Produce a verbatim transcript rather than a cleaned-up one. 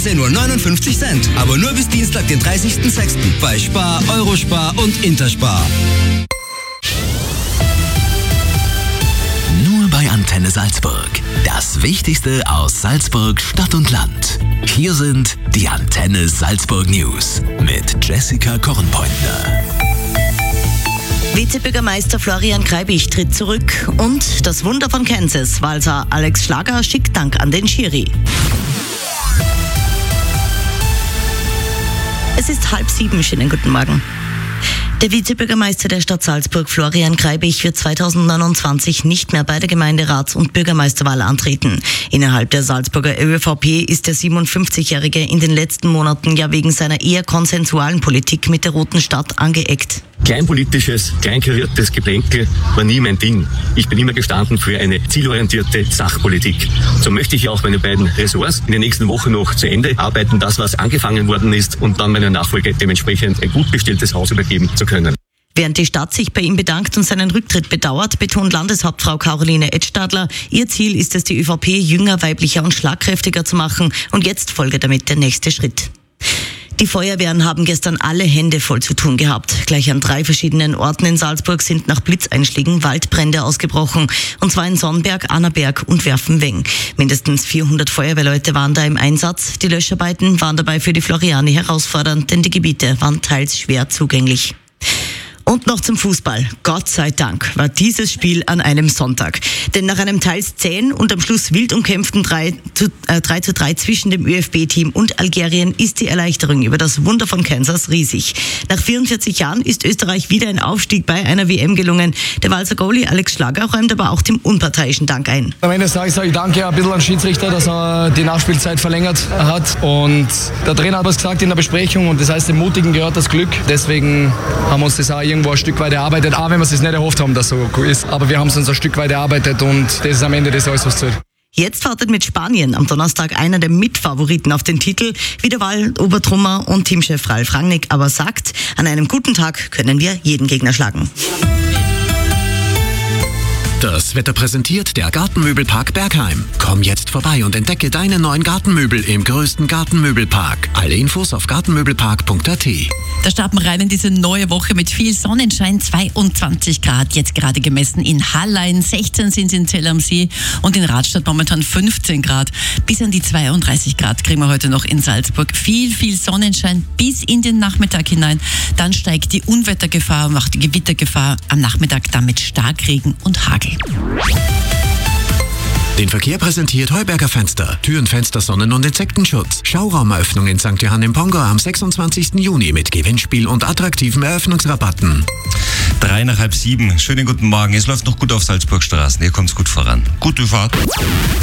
heute nur neunundfünfzig Cent. Aber nur bis Dienstag, den dreißigsten sechsten bei Spar, Eurospar und Interspar. Nur bei Antenne Salzburg. Das Wichtigste aus Salzburg, Stadt und Land. Hier sind die Antenne Salzburg News mit Jessica Kornpointner. Vizebürgermeister Florian Kreibich tritt zurück und das Wunder von Kansas, Walser Alex Schlager schickt Dank an den Schiri. Es ist halb sieben, schönen guten Morgen. Der Vizebürgermeister der Stadt Salzburg, Florian Kreibich, wird zweitausendneunundzwanzig nicht mehr bei der Gemeinderats- und Bürgermeisterwahl antreten. Innerhalb der Salzburger ÖVP ist der siebenundfünfzigjährige in den letzten Monaten ja wegen seiner eher konsensualen Politik mit der Roten Stadt angeeckt. Kleinpolitisches, kleinkariertes Geplänkel war nie mein Ding. Ich bin immer gestanden für eine zielorientierte Sachpolitik. So möchte ich auch meine beiden Ressorts in den nächsten Wochen noch zu Ende arbeiten, das was angefangen worden ist und dann meiner Nachfolge dementsprechend ein gut bestelltes Haus übergeben zu können. Während die Stadt sich bei ihm bedankt und seinen Rücktritt bedauert, betont Landeshauptfrau Caroline Edstadler, ihr Ziel ist es, die ÖVP jünger, weiblicher und schlagkräftiger zu machen und jetzt folge damit der nächste Schritt. Die Feuerwehren haben gestern alle Hände voll zu tun gehabt. Gleich an drei verschiedenen Orten in Salzburg sind nach Blitzeinschlägen Waldbrände ausgebrochen. Und zwar in Sonnberg, Annaberg und Werfenweng. Mindestens vierhundert Feuerwehrleute waren da im Einsatz. Die Löscharbeiten waren dabei für die Floriani herausfordernd, denn die Gebiete waren teils schwer zugänglich. Und noch zum Fußball. Gott sei Dank war dieses Spiel an einem Sonntag. Denn nach einem teils zähen und am Schluss wild umkämpften drei zu drei zwischen dem ÖFB-Team und Algerien ist die Erleichterung über das Wunder von Kansas riesig. Nach vierundvierzig Jahren ist Österreich wieder ein Aufstieg bei einer W M gelungen. Der Walser Goalie Alex Schlager räumt aber auch dem unparteiischen Dank ein. Am Ende sage ich, sage ich danke ein bisschen an den Schiedsrichter, dass er die Nachspielzeit verlängert hat. Und der Trainer hat was gesagt in der Besprechung und das heißt, dem Mutigen gehört das Glück. Deswegen haben wir uns das auch irgendwo ein Stück weit erarbeitet, auch wenn wir es nicht erhofft haben, dass es so ist. Aber wir haben es uns ein Stück weit erarbeitet und das ist am Ende das alles, was zählt. Jetzt wartet mit Spanien am Donnerstag einer der Mitfavoriten auf den Titel, wie der Obertrummer und Teamchef Ralf Rangnick aber sagt, an einem guten Tag können wir jeden Gegner schlagen. Das Wetter präsentiert der Gartenmöbelpark Bergheim. Komm jetzt vorbei und entdecke deine neuen Gartenmöbel im größten Gartenmöbelpark. Alle Infos auf gartenmöbelpark punkt a t. Da starten wir rein in diese neue Woche mit viel Sonnenschein, zweiundzwanzig Grad, jetzt gerade gemessen in Hallein, sechzehn sind es in Zell am See und in Radstadt momentan fünfzehn Grad. Bis an die zweiunddreißig Grad kriegen wir heute noch in Salzburg. Viel, viel Sonnenschein bis in den Nachmittag hinein. Dann steigt die Unwettergefahr und auch die Gewittergefahr am Nachmittag dann mit Starkregen und Hagel. Den Verkehr präsentiert Heuberger Fenster. Türen, Fenster, Sonnen- und Insektenschutz. Schauraumeröffnung in Sankt Johann im Pongau am sechsundzwanzigsten Juni mit Gewinnspiel und attraktiven Eröffnungsrabatten. Drei nach halb sieben. Schönen guten Morgen. Es läuft noch gut auf Salzburgstraßen. Ihr kommt's gut voran. Gute Fahrt.